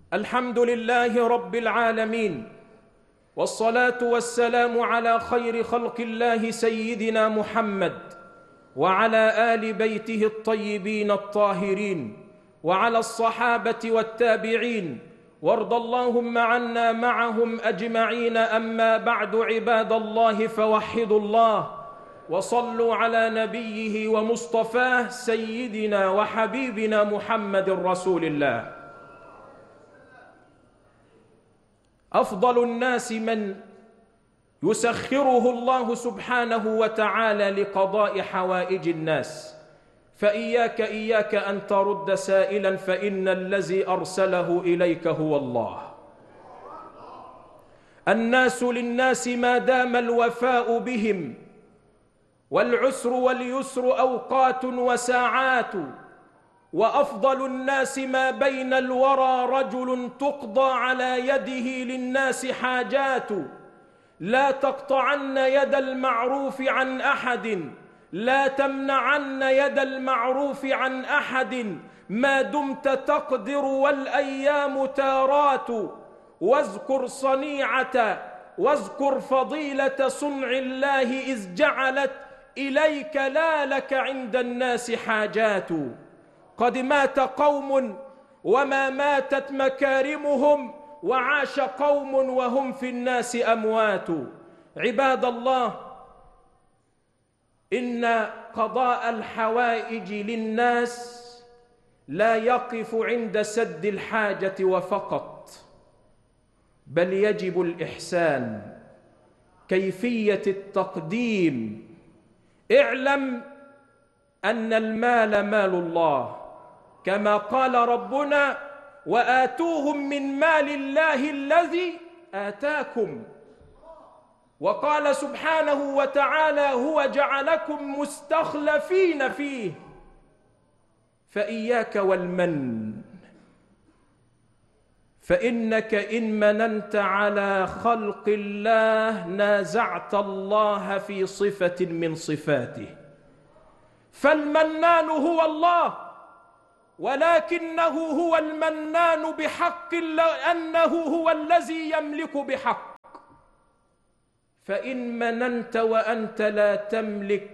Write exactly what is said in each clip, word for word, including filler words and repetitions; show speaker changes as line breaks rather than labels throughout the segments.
الحمد لله رب العالمين، والصلاة والسلام على خير خلق الله سيدنا محمد وعلى آل بيته الطيبين الطاهرين وعلى الصحابة والتابعين، وارض اللهم عنا معهم أجمعين. أما بعد، عباد الله، فوحدوا الله وصلوا على نبيه ومصطفاه سيدنا وحبيبنا محمد رسول الله. أفضل الناس من يسخره الله سبحانه وتعالى لقضاء حوائج الناس، فإياك إياك أن ترد سائلا، فإن الذي أرسله إليك هو الله. الناس للناس ما دام الوفاء بهم، والعسر واليسر أوقات وساعات، وأفضل الناس ما بين الورى رجل تقضى على يده للناس حاجات. لا تقطعن يد المعروف عن أحد، لا تمنعن يد المعروف عن أحد، ما دمت تقدر والأيام تارات. واذكر صنيعة واذكر فضيلة صنع الله إذ جعلت إليك لا لك عند الناس حاجات. قد مات قوم وما ماتت مكارمهم، وعاش قوم وهم في الناس أموات. عباد الله، إن قضاء الحوائج للناس لا يقف عند سد الحاجة وفقط، بل يجب الإحسان، كيفية التقديم. اعلم أن المال مال الله، كما قال ربنا: وآتوهم من مال الله الذي آتاكم. وقال سبحانه وتعالى: هو جعلكم مستخلفين فيه. فإياك والمن، فإنك إن مننت على خلق الله نازعت الله في صفة من صفاته. فالمنان هو الله، ولكنه هو المنان بحق، لأنه هو الذي يملك بحق. فإن مننت وأنت لا تملك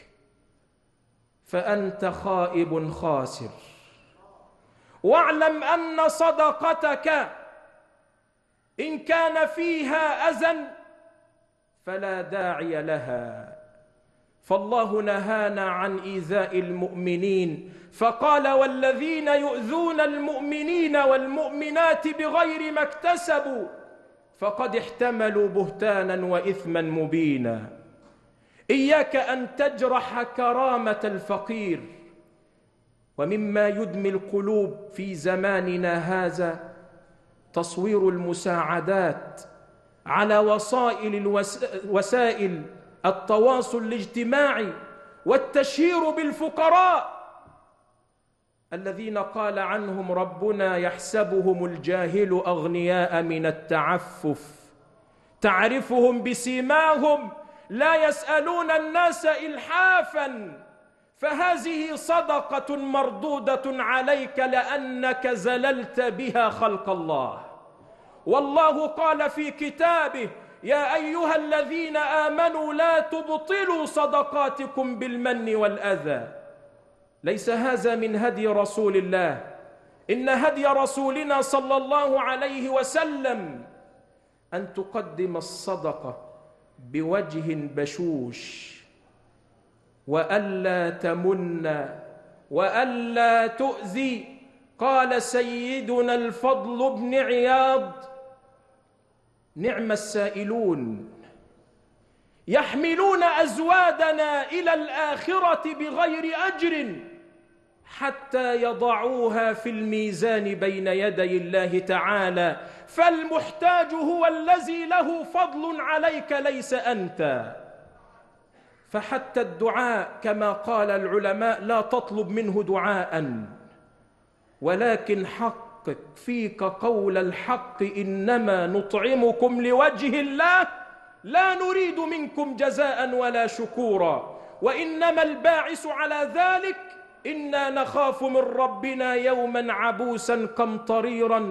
فأنت خائب خاسر. واعلم أن صدقتك إن كان فيها أذى فلا داعي لها، فالله نهانا عن إيذاء المؤمنين، فقال: والذين يؤذون المؤمنين والمؤمنات بغير ما اكتسبوا فقد احتملوا بهتانا وإثما مبينا. إياك أن تجرح كرامة الفقير. ومما يدمي القلوب في زماننا هذا تصوير المساعدات على وسائل الوس... وسائل التواصل الاجتماعي، والتشهير بالفقراء الذين قال عنهم ربنا: يحسبهم الجاهل أغنياء من التعفف، تعرفهم بسيماهم لا يسألون الناس إلحافا. فهذه صدقة مردودة عليك لأنك زللت بها خلق الله. والله قال في كتابه: يا أيها الذين آمنوا لا تبطلوا صدقاتكم بالمن والأذى. ليس هذا من هدي رسول الله. إن هدي رسولنا صلى الله عليه وسلم أن تقدم الصدقة بوجه بشوش، وألا تمن وألا تؤذي. قال سيدنا الفضل بن عياض: نعم السائلون يحملون أزوادنا إلى الآخرة بغير أجر حتى يضعوها في الميزان بين يدي الله تعالى، فالمحتاج هو الذي له فضل عليك ليس أنت. فحتى الدعاء كما قال العلماء لا تطلب منه دعاء، ولكن حقق فيك قول الحق: إنما نطعمكم لوجه الله لا نريد منكم جزاء ولا شكورا، وإنما الباعث على ذلك إنا نخاف من ربنا يوما عبوسا قمطريرا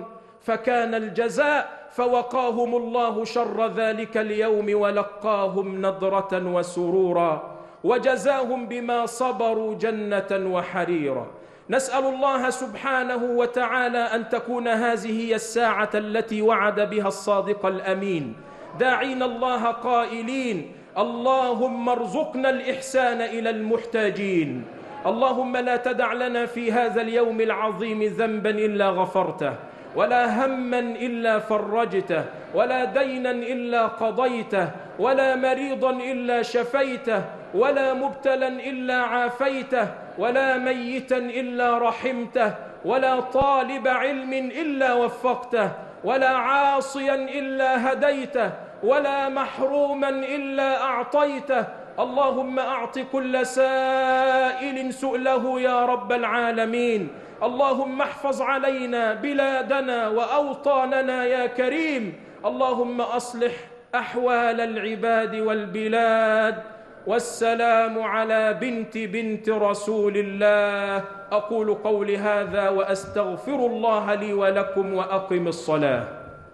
فكان الجزاء، فوقاهم الله شر ذلك اليوم ولقاهم نضرة وسرورا وجزاهم بما صبروا جنة وحريرا. نسأل الله سبحانه وتعالى أن تكون هذه هي الساعة التي وعد بها الصادق الأمين، داعين الله قائلين: اللهم ارزقنا الإحسان إلى المحتاجين. اللهم لا تدع لنا في هذا اليوم العظيم ذنبا إلا غفرته، ولا هما إلا فرجته، ولا دينا إلا قضيته، ولا مريضا إلا شفيته، ولا مبتلا إلا عافيته، ولا ميتا إلا رحمته، ولا طالب علم إلا وفقته، ولا عاصيا إلا هديته، ولا محروما إلا أعطيته. اللهم أعط كل سائل سؤله يا رب العالمين. اللهم احفظ علينا بلادنا وأوطاننا يا كريم. اللهم أصلح أحوال العباد والبلاد. والسلام على بنت بنت رسول الله. أقول قولي هذا وأستغفر الله لي ولكم، وأقم الصلاة.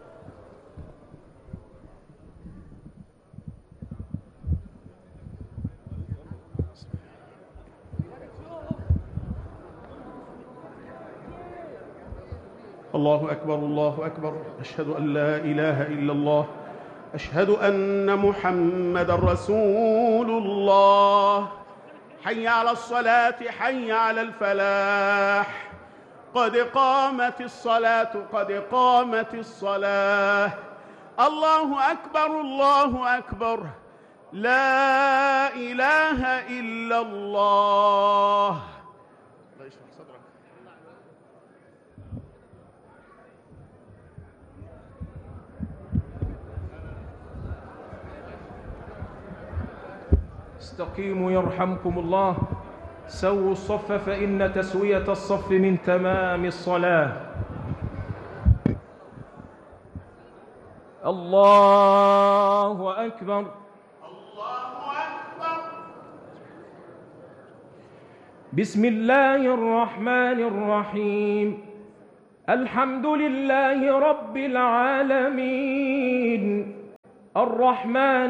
الله أكبر، الله أكبر. أشهد أن لا إله إلا الله، أشهد أن محمد رسول الله. حي على الصلاة، حي على الفلاح، قد قامت الصلاة، قد قامت الصلاة. الله أكبر، الله أكبر، لا إله إلا الله. الله يشرح صدرك.
استقيموا يرحمكم الله. سووا الصف فإن تسوية الصف من تمام الصلاة. الله أكبر،
الله أكبر.
بسم الله الرحمن الرحيم. الحمد لله رب العالمين، الرحمن